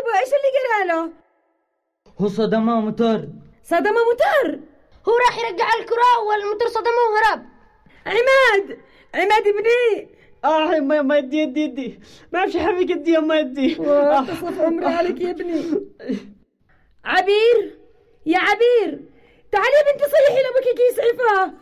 طيب ايش اللي قال له؟ هو صدمه موتور. صدمه موتور؟ هو راح يرجع الكرة والموتور صدمه وهرب. عماد ابني. ما يدي ما اعرفش حبيك يدي يا ما يدي. تصف عمري عليك يا ابني. عبير، يا عبير تعالي يا بنتي صيحي لابوك يسعفها.